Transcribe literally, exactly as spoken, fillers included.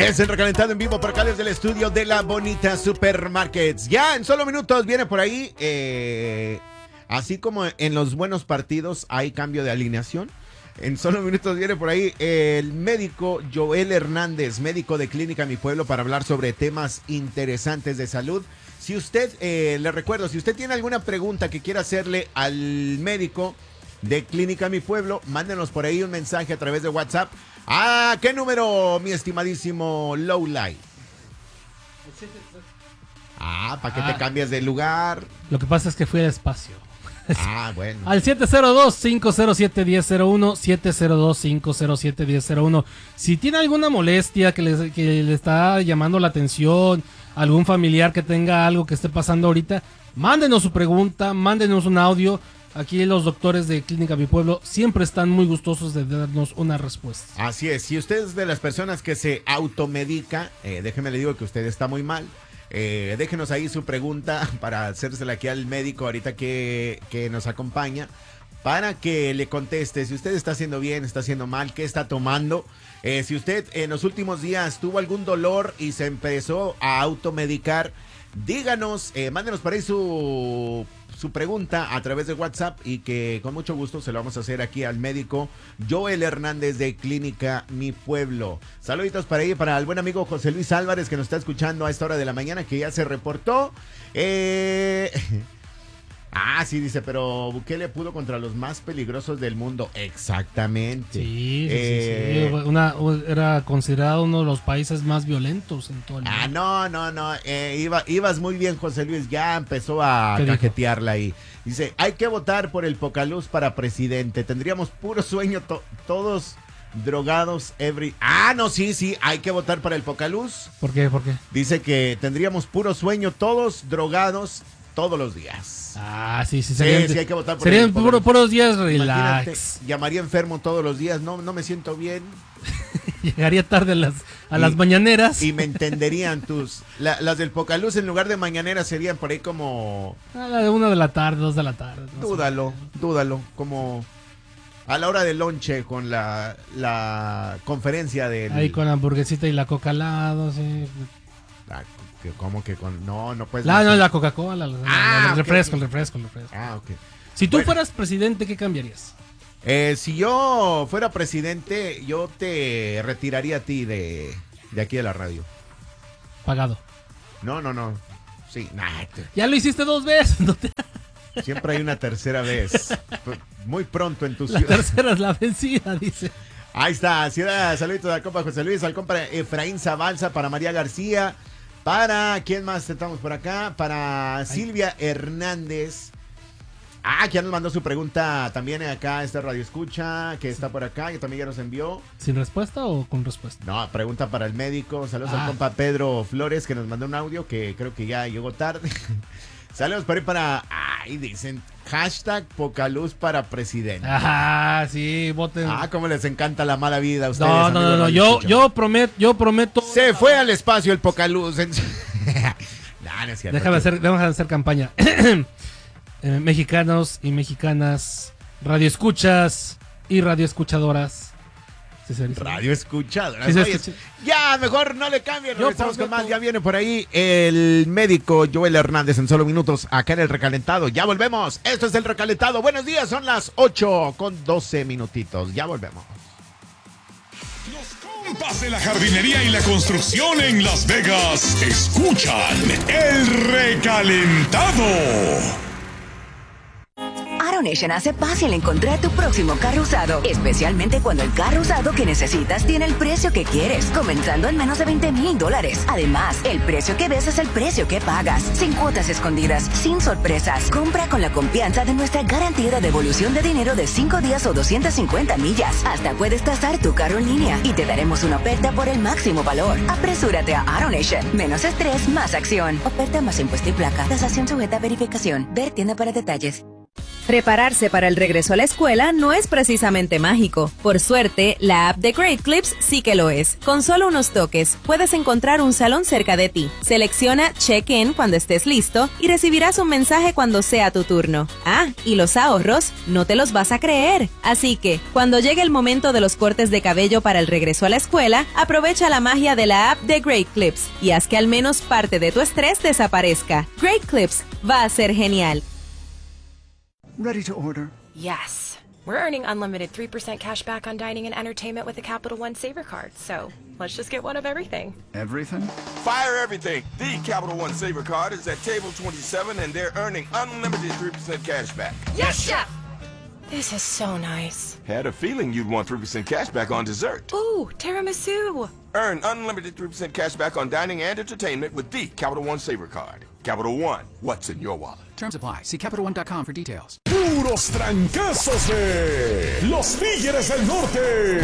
Es el recalentado en vivo por acá desde el estudio de La Bonita Supermarkets. Ya en solo minutos viene por ahí, eh, así como en los buenos partidos hay cambio de alineación. En solo minutos viene por ahí el médico Joel Hernández, médico de Clínica Mi Pueblo, para hablar sobre temas interesantes de salud. Si usted, eh, le recuerdo, si usted tiene alguna pregunta que quiera hacerle al médico de Clínica Mi Pueblo, mándenos por ahí un mensaje a través de WhatsApp. ¿A qué número, mi estimadísimo Lowlight? Ah, ¿para qué ah, te cambias de lugar? Lo que pasa es que fui al espacio. Ah, bueno. Al siete cero dos, cinco cero siete, uno cero cero uno, siete cero dos, cinco cero siete, uno cero cero uno. Si tiene alguna molestia que le, que le está llamando la atención, algún familiar que tenga algo que esté pasando ahorita, mándenos su pregunta, mándenos un audio. Aquí los doctores de Clínica Mi Pueblo siempre están muy gustosos de darnos una respuesta. Así es, si usted es de las personas que se automedica, eh, déjeme le digo que usted está muy mal. Eh, déjenos ahí su pregunta para hacérsela aquí al médico ahorita que, que nos acompaña, para que le conteste si usted está haciendo bien, está haciendo mal, qué está tomando. Eh, si usted en los últimos días tuvo algún dolor y se empezó a automedicar, díganos, eh, mándenos por ahí su... su pregunta a través de WhatsApp y que con mucho gusto se lo vamos a hacer aquí al médico Joel Hernández de Clínica Mi Pueblo. Saluditos para ahí, para el buen amigo José Luis Álvarez, que nos está escuchando a esta hora de la mañana, que ya se reportó. Eh... Ah, sí, dice, pero Bukele pudo contra los más peligrosos del mundo. Exactamente. Sí, sí, eh... sí, sí. Una, era considerado uno de los países más violentos en todo el mundo. Ah, no, no, no. Eh, iba, ibas muy bien, José Luis. Ya empezó a cajetearla ahí. Dice, hay que votar por el Pocaluz para presidente. Tendríamos puro sueño to- todos drogados every... Ah, no, sí, sí, hay que votar para el Pocaluz. ¿Por qué? ¿Por qué? Dice que tendríamos puro sueño todos drogados todos los días. Ah, sí, sí. Serían, sí, sí, hay que votar por serían el puro, puros días relax. Imagínate, llamaría enfermo todos los días. No, no me siento bien. Llegaría tarde a las, a y, las mañaneras. Y me entenderían tus... La, las del Pocaluz en lugar de mañaneras serían por ahí como... A la de una de la tarde, dos de la tarde. No dúdalo, sé. dúdalo. Como a la hora del lonche con la, la conferencia del... Ahí con la hamburguesita y la coca al lado, sí. Ah, ¿cómo que con...? No, no puedes... No, no, la Coca-Cola, la, ah, el refresco, okay. el refresco, el refresco. Ah, ok. Si tú bueno. fueras presidente, ¿qué cambiarías? Eh, si yo fuera presidente, yo te retiraría a ti de, de aquí de la radio. Pagado. No, no, no. Sí, nah, te... Ya lo hiciste dos veces. ¿No te... Siempre hay una tercera vez. Muy pronto en tu ciudad. La tercera es la vencida, dice. Ahí está. Ciudad, saluditos al compa José Luis, al compa Efraín Zabalza, para María García, para... ¿Quién más estamos por acá? Para Ay. Silvia Hernández. Ah, que ya nos mandó su pregunta también acá, esta radio escucha, que está por acá, que también ya nos envió. ¿Sin respuesta o con respuesta? No, pregunta para el médico. Saludos ah. al compa Pedro Flores, que nos mandó un audio, que creo que ya llegó tarde. Saludos por ahí para... Ay, dicen, hashtag Pocaluz para presidente. Ajá, sí, voten. Ah, cómo les encanta la mala vida a ustedes. No, no, no, no, yo, yo prometo, yo prometo... Se fue al espacio el Pocaluz. En... nah, no es cierto. Déjame hacer, déjame hacer campaña. Eh, mexicanos y mexicanas, radioescuchas y radioescuchadoras. ¿Sí se radio escuchadoras. ¿Sí se Oye, ya, mejor no le cambien. Regresamos con más. Ya viene por ahí el médico Joel Hernández en solo minutos acá en el recalentado. Ya volvemos. Esto es el recalentado. Buenos días, son las ocho con doce minutitos. Ya volvemos. Los compas de la jardinería y la construcción en Las Vegas escuchan el recalentado. AutoNation hace fácil encontrar tu próximo carro usado, especialmente cuando el carro usado que necesitas tiene el precio que quieres, comenzando en menos de veinte mil dólares. Además, el precio que ves es el precio que pagas, sin cuotas escondidas, sin sorpresas. Compra con la confianza de nuestra garantía de devolución de dinero de cinco días o doscientas cincuenta millas. Hasta puedes tasar tu carro en línea y te daremos una oferta por el máximo valor. Apresúrate a AutoNation. Menos estrés, más acción. Oferta más impuesto y placa. Tasación sujeta a verificación. Ver tienda para detalles. Prepararse para el regreso a la escuela no es precisamente mágico. Por suerte, la app de Great Clips sí que lo es. Con solo unos toques, puedes encontrar un salón cerca de ti. Selecciona Check-in cuando estés listo y recibirás un mensaje cuando sea tu turno. Ah, y los ahorros no te los vas a creer. Así que, cuando llegue el momento de los cortes de cabello para el regreso a la escuela, aprovecha la magia de la app de Great Clips y haz que al menos parte de tu estrés desaparezca. Great Clips va a ser genial. Ready to order. Yes. We're earning unlimited three percent cash back on dining and entertainment with the Capital One Saver Card, so let's just get one of everything. Everything? Fire everything. The Capital One Saver Card is at table twenty-seven, and they're earning unlimited three percent cash back. Yes, Chef! This is so nice. Had a feeling you'd want three percent cash back on dessert. Ooh, tiramisu. Earn unlimited three percent cash back on dining and entertainment with the Capital One Saver Card. Capital One, what's in your wallet? Terms apply. See Capital One dot com for details. Puros trancazos de los Tigres del Norte.